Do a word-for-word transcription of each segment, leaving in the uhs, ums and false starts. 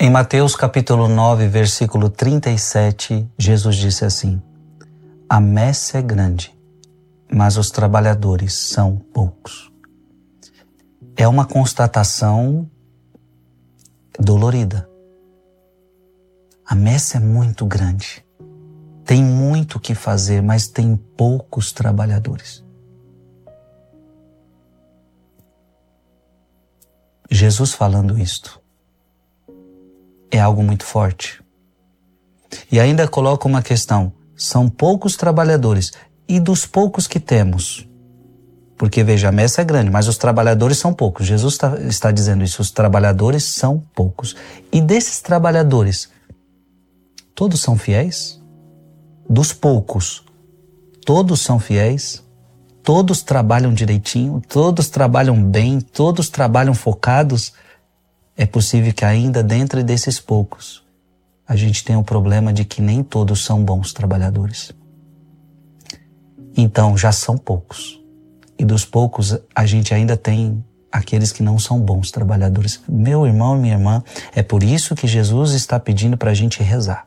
Em Mateus capítulo nove, versículo trinta e sete, Jesus disse assim: a messe é grande, mas os trabalhadores são poucos. É uma constatação dolorida. A messe é muito grande. Tem muito o que fazer, mas tem poucos trabalhadores. Jesus falando isto é algo muito forte. E ainda coloca uma questão: são poucos trabalhadores, e dos poucos que temos? Porque veja, a messe é grande, mas os trabalhadores são poucos. Jesus está, está dizendo isso, os trabalhadores são poucos. E desses trabalhadores, todos são fiéis? Dos poucos, todos são fiéis? Todos trabalham direitinho? Todos trabalham bem? Todos trabalham focados? É possível que ainda dentro desses poucos, a gente tenha o problema de que nem todos são bons trabalhadores. Então, já são poucos. E dos poucos, a gente ainda tem aqueles que não são bons trabalhadores. Meu irmão e minha irmã, é por isso que Jesus está pedindo para a gente rezar.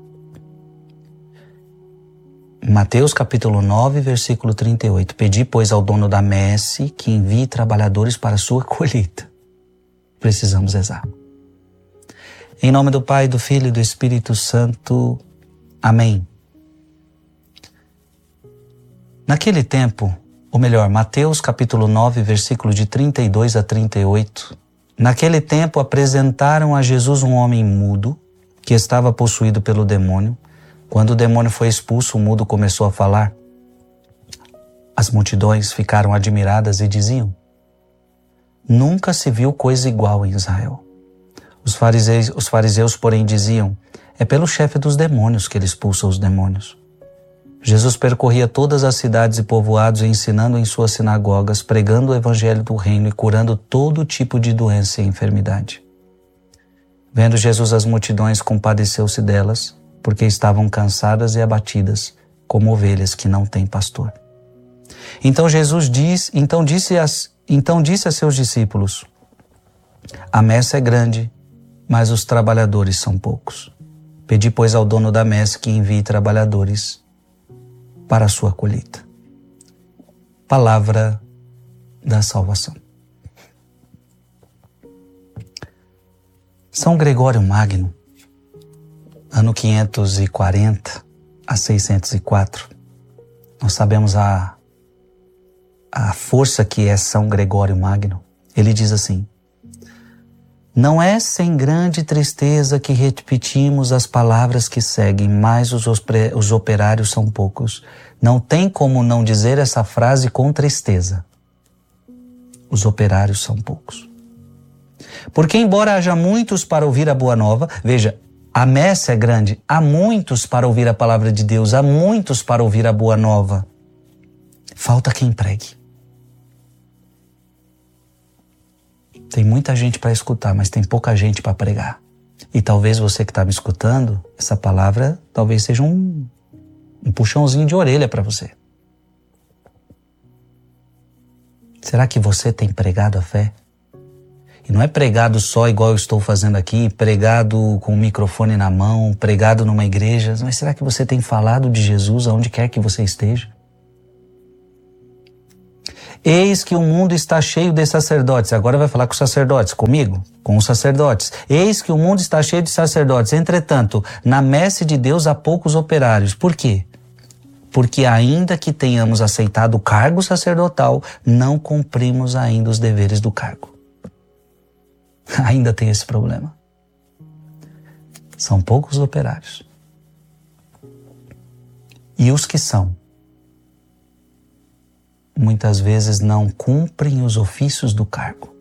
Mateus capítulo nove, versículo trinta e oito. Pedi, pois, ao dono da messe que envie trabalhadores para a sua colheita. Precisamos rezar. Em nome do Pai, do Filho e do Espírito Santo. Amém. Naquele tempo, ou melhor, Mateus capítulo nove, versículo de trinta e dois a trinta e oito. Naquele tempo apresentaram a Jesus um homem mudo, que estava possuído pelo demônio. Quando o demônio foi expulso, o mudo começou a falar. As multidões ficaram admiradas e diziam: nunca se viu coisa igual em Israel. Os fariseus, os fariseus, porém, diziam: é pelo chefe dos demônios que ele expulsa os demônios. Jesus percorria todas as cidades e povoados, ensinando em suas sinagogas, pregando o evangelho do reino e curando todo tipo de doença e enfermidade. Vendo Jesus as multidões, compadeceu-se delas, porque estavam cansadas e abatidas, como ovelhas que não têm pastor. Então Jesus diz, então disse, as, então disse a seus discípulos: a messe é grande, mas os trabalhadores são poucos. Pedi, pois, ao dono da messe que envie trabalhadores para a sua colheita. Palavra da salvação. São Gregório Magno, ano quinhentos e quarenta a seiscentos e quatro. Nós sabemos a, a força que é São Gregório Magno. Ele diz assim: não é sem grande tristeza que repetimos as palavras que seguem, mas os, os operários são poucos. Não tem como não dizer essa frase com tristeza. Os operários são poucos. Porque embora haja muitos para ouvir a boa nova, veja, a messe é grande, há muitos para ouvir a palavra de Deus, há muitos para ouvir a boa nova. Falta quem pregue. Tem muita gente para escutar, mas tem pouca gente para pregar. E talvez você que está me escutando, essa palavra talvez seja um, um puxãozinho de orelha para você. Será que você tem pregado a fé? E não é pregado só igual eu estou fazendo aqui, pregado com o microfone na mão, pregado numa igreja, mas será que você tem falado de Jesus aonde quer que você esteja? Eis que o mundo está cheio de sacerdotes. Agora vai falar com os sacerdotes, comigo? Com os sacerdotes. Eis que o mundo está cheio de sacerdotes. Entretanto, na messe de Deus há poucos operários. Por quê? Porque ainda que tenhamos aceitado o cargo sacerdotal, não cumprimos ainda os deveres do cargo. Ainda tem esse problema. São poucos operários. E os que são, muitas vezes não cumprem os ofícios do cargo.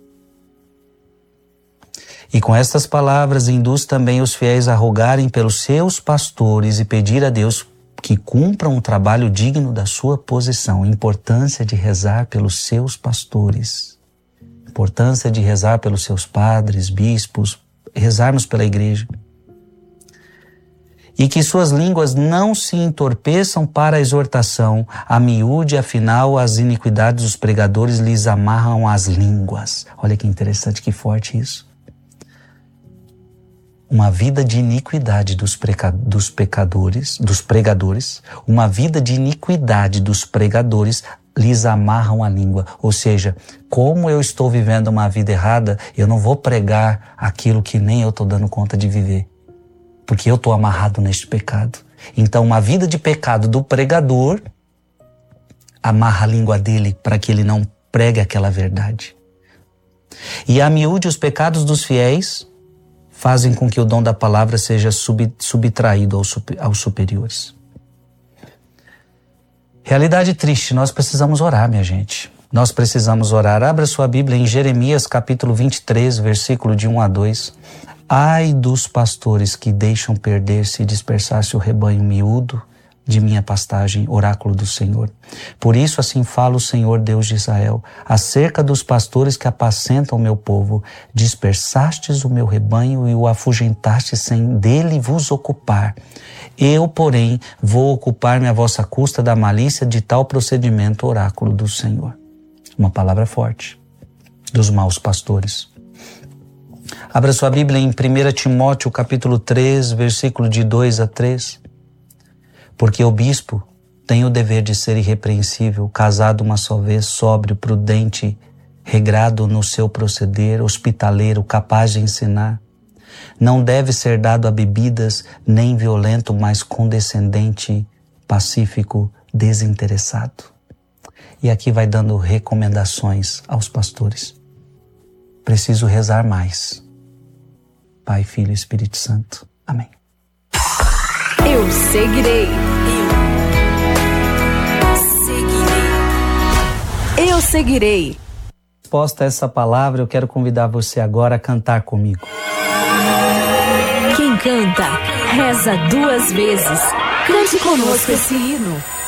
E com estas palavras induz também os fiéis a rogarem pelos seus pastores e pedir a Deus que cumpram um trabalho digno da sua posição. Importância de rezar pelos seus pastores. Importância de rezar pelos seus padres, bispos, rezarmos pela igreja. E que suas línguas não se entorpeçam para a exortação. A miúde, afinal, as iniquidades dos pregadores lhes amarram as línguas. Olha que interessante, que forte isso. uma vida de iniquidade dos, preca, dos pecadores, dos pregadores, uma vida de iniquidade dos pregadores lhes amarram a língua. Ou seja, como eu estou vivendo uma vida errada, eu não vou pregar aquilo que nem eu estou dando conta de viver, porque eu estou amarrado neste pecado. Então, uma vida de pecado do pregador amarra a língua dele para que ele não pregue aquela verdade. E a miúde, os pecados dos fiéis fazem com que o dom da palavra seja sub, subtraído aos, aos superiores. Realidade triste, nós precisamos orar, minha gente. Nós precisamos orar. Abra sua Bíblia em Jeremias capítulo vinte e três, versículo de um a dois. Ai dos pastores que deixam perder-se e dispersar-se o rebanho miúdo de minha pastagem, oráculo do Senhor. Por isso assim fala o Senhor Deus de Israel, acerca dos pastores que apacentam o meu povo, dispersastes o meu rebanho e o afugentastes sem dele vos ocupar. Eu, porém, vou ocupar-me à vossa custa da malícia de tal procedimento, oráculo do Senhor. Uma palavra forte dos maus pastores. Abra sua Bíblia em primeira Timóteo capítulo três, versículo de dois a três. Porque o bispo tem o dever de ser irrepreensível, casado uma só vez, sóbrio, prudente, regrado no seu proceder, hospitaleiro, capaz de ensinar. Não deve ser dado a bebidas, nem violento, mas condescendente, pacífico, desinteressado. E aqui vai dando recomendações aos pastores. Preciso rezar mais. Pai, Filho e Espírito Santo. Amém. Eu seguirei. Eu seguirei. Eu seguirei. Resposta a essa palavra, eu quero convidar você agora a cantar comigo. Quem canta, reza duas vezes. Cante conosco esse hino.